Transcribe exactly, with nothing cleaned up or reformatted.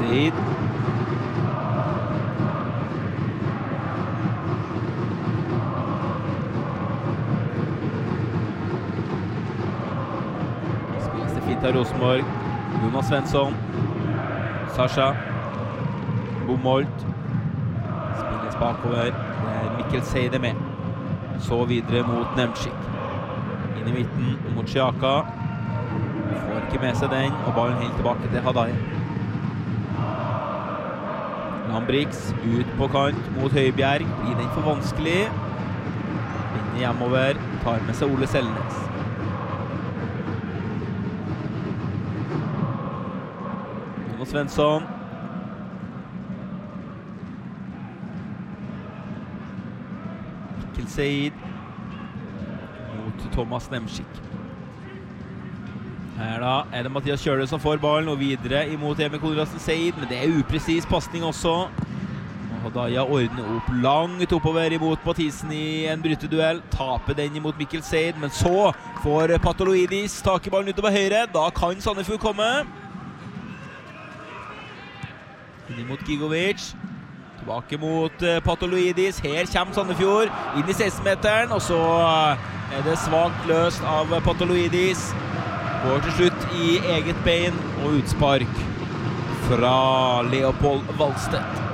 Seid. Spilles det fint av Rosenborg. Jonas Svensson. Sasha. Bomolt. Spilles bakover. Det er Mikkel Seid med. Så videre mot Nemčik. Inn i midten mot Sjaka. Får ikke med seg den, og ballen helt tilbake til Hadai. Lambrix ut på kant mot Høibjerg. Blir den for vanskelig. Vinner hjemover. Tar med seg Ole Selnes. Jonas Svensson. Mikkel Seid. Mot Thomas Nemčik. Her da er det Mathias Kjøle som får ballen, og videre imot Emil Konradsen Seid, men det er upresis passning også. Og Hadaya ordner opp langt oppover imot Mathisen i en bryteduell, taper den imot Mikkel Seid, men så får Patoloidis tak i ballen utover høyre, da kan Sandefjord komme. Inn mot Gigovic, tilbake mot Patoloidis, her kommer Sandefjord, inn i seksten-meteren, og så er det svagt løst av Patoloidis. Går til slutt i eget bein og utspark fra Leopold Valstedt.